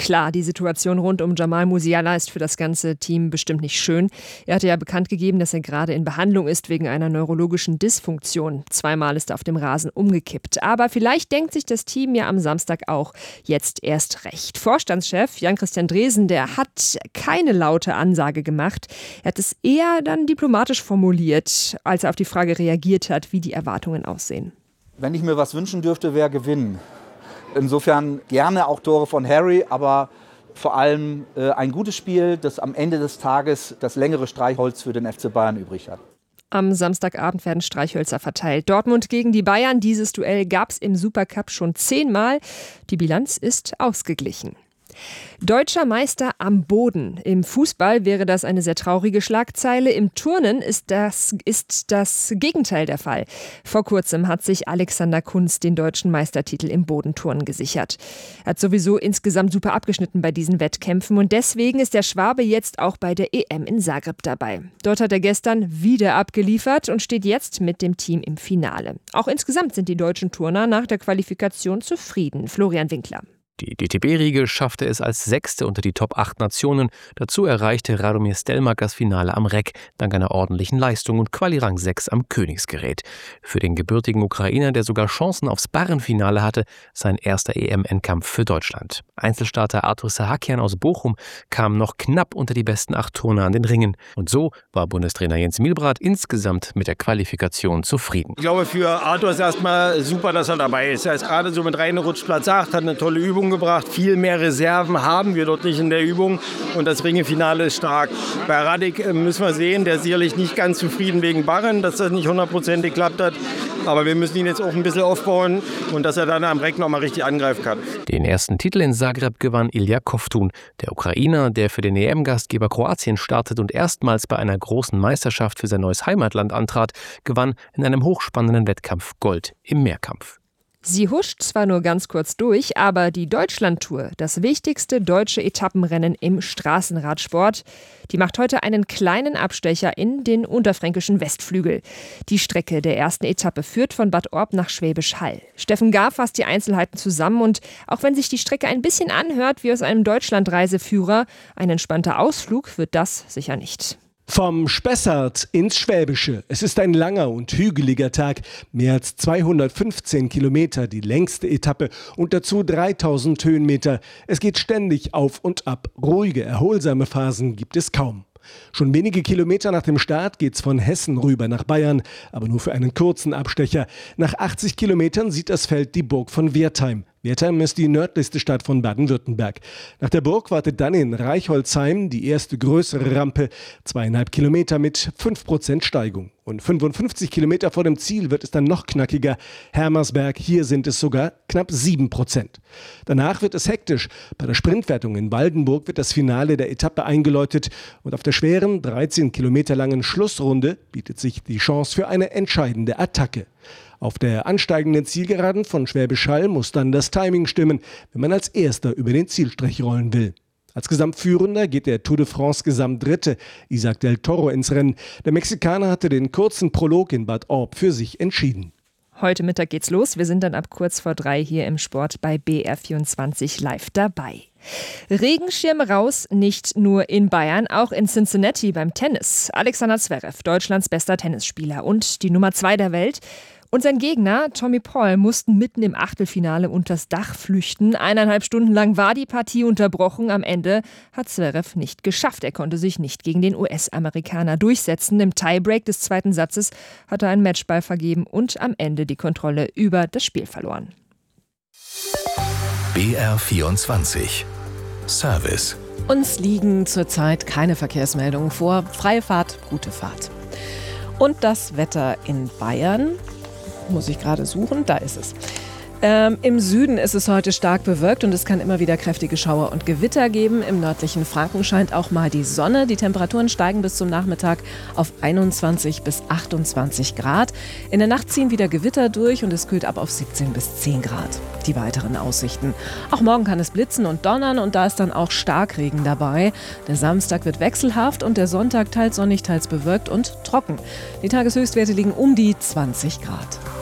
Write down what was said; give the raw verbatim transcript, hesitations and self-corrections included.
Klar, die Situation rund um Jamal Musiala ist für das ganze Team bestimmt nicht schön. Er hatte ja bekannt gegeben, dass er gerade in Behandlung ist wegen einer neurologischen Dysfunktion. Zweimal ist er auf dem Rasen umgekippt. Aber vielleicht denkt sich das Team ja am Samstag auch jetzt erst recht. Vorstandschef Jan-Christian Dresen, der hat keine laute Ansage gemacht. Er hat es eher dann diplomatisch formuliert, als er auf die Frage reagiert hat, wie die Erwartungen aussehen. Wenn ich mir was wünschen dürfte, wäre Gewinnen. Insofern gerne auch Tore von Harry, aber vor allem äh, ein gutes Spiel, das am Ende des Tages das längere Streichholz für den F C Bayern übrig hat. Am Samstagabend werden Streichhölzer verteilt. Dortmund gegen die Bayern. Dieses Duell gab es im Supercup schon zehnmal. Die Bilanz ist ausgeglichen. Deutscher Meister am Boden. Im Fußball wäre das eine sehr traurige Schlagzeile. Im Turnen ist das, ist das Gegenteil der Fall. Vor kurzem hat sich Alexander Kunz den deutschen Meistertitel im Bodenturnen gesichert. Er hat sowieso insgesamt super abgeschnitten bei diesen Wettkämpfen und deswegen ist der Schwabe jetzt auch bei der E M in Zagreb dabei. Dort hat er gestern wieder abgeliefert und steht jetzt mit dem Team im Finale. Auch insgesamt sind die deutschen Turner nach der Qualifikation zufrieden. Florian Winkler. Die D T B-Riege schaffte es als Sechste unter die Top acht Nationen. Dazu erreichte Radomir Stelmach das Finale am Reck, dank einer ordentlichen Leistung und Quali-Rang sechs am Königsgerät. Für den gebürtigen Ukrainer, der sogar Chancen aufs Barrenfinale hatte, sein erster E M-Endkampf für Deutschland. Einzelstarter Artur Sahakian aus Bochum kam noch knapp unter die besten acht Turner an den Ringen. Und so war Bundestrainer Jens Mielbrath insgesamt mit der Qualifikation zufrieden. Ich glaube, für Artur ist erstmal super, dass er dabei ist. Er ist gerade so mit reingerutscht, Platz acht, hat eine tolle Übung gebracht. Viel mehr Reserven haben wir dort nicht in der Übung und das Ringefinale ist stark. Bei Radek müssen wir sehen, der ist sicherlich nicht ganz zufrieden wegen Barren, dass das nicht hundertprozentig geklappt hat. Aber wir müssen ihn jetzt auch ein bisschen aufbauen und dass er dann am Reck noch mal richtig angreifen kann. Den ersten Titel in Zagreb gewann Ilja Kovtun. Der Ukrainer, der für den E M-Gastgeber Kroatien startet und erstmals bei einer großen Meisterschaft für sein neues Heimatland antrat, gewann in einem hochspannenden Wettkampf Gold im Mehrkampf. Sie huscht zwar nur ganz kurz durch, aber die Deutschlandtour, das wichtigste deutsche Etappenrennen im Straßenradsport, die macht heute einen kleinen Abstecher in den unterfränkischen Westflügel. Die Strecke der ersten Etappe führt von Bad Orb nach Schwäbisch Hall. Steffen Gar fasst die Einzelheiten zusammen und auch wenn sich die Strecke ein bisschen anhört wie aus einem Deutschlandreiseführer, ein entspannter Ausflug wird das sicher nicht. Vom Spessart ins Schwäbische. Es ist ein langer und hügeliger Tag. Mehr als zweihundertfünfzehn Kilometer, die längste Etappe und dazu dreitausend Höhenmeter. Es geht ständig auf und ab. Ruhige, erholsame Phasen gibt es kaum. Schon wenige Kilometer nach dem Start geht's von Hessen rüber nach Bayern, aber nur für einen kurzen Abstecher. Nach achtzig Kilometern sieht das Feld die Burg von Wertheim. Wertheim ist die nördlichste Stadt von Baden-Württemberg. Nach der Burg wartet dann in Reichholzheim die erste größere Rampe, zweieinhalb Kilometer mit fünf Prozent Steigung. Und fünfundfünfzig Kilometer vor dem Ziel wird es dann noch knackiger. Hermersberg, hier sind es sogar knapp sieben Prozent. Danach wird es hektisch. Bei der Sprintwertung in Waldenburg wird das Finale der Etappe eingeläutet. Und auf der schweren, dreizehn Kilometer langen Schlussrunde bietet sich die Chance für eine entscheidende Attacke. Auf der ansteigenden Zielgeraden von Schwäbisch Hall muss dann das Timing stimmen, wenn man als Erster über den Zielstrich rollen will. Als Gesamtführender geht der Tour de France Gesamtdritte, Isaac del Toro, ins Rennen. Der Mexikaner hatte den kurzen Prolog in Bad Orb für sich entschieden. Heute Mittag geht's los. Wir sind dann ab kurz vor drei hier im Sport bei B R vierundzwanzig live dabei. Regenschirm raus, nicht nur in Bayern, auch in Cincinnati beim Tennis. Alexander Zverev, Deutschlands bester Tennisspieler und die Nummer zwei der Welt. Und sein Gegner, Tommy Paul, mussten mitten im Achtelfinale unters Dach flüchten. Eineinhalb Stunden lang war die Partie unterbrochen. Am Ende hat Zverev nicht geschafft. Er konnte sich nicht gegen den U S-Amerikaner durchsetzen. Im Tiebreak des zweiten Satzes hat er einen Matchball vergeben und am Ende die Kontrolle über das Spiel verloren. B R vierundzwanzig Service. Uns liegen zurzeit keine Verkehrsmeldungen vor. Freie Fahrt, gute Fahrt. Und das Wetter in Bayern. Muss ich gerade suchen, da ist es. Ähm, Im Süden ist es heute stark bewölkt und es kann immer wieder kräftige Schauer und Gewitter geben. Im nördlichen Franken scheint auch mal die Sonne. Die Temperaturen steigen bis zum Nachmittag auf einundzwanzig bis achtundzwanzig Grad. In der Nacht ziehen wieder Gewitter durch und es kühlt ab auf siebzehn bis zehn Grad. Die weiteren Aussichten. Auch morgen kann es blitzen und donnern und da ist dann auch Starkregen dabei. Der Samstag wird wechselhaft und der Sonntag teils sonnig, teils bewölkt und trocken. Die Tageshöchstwerte liegen um die zwanzig Grad.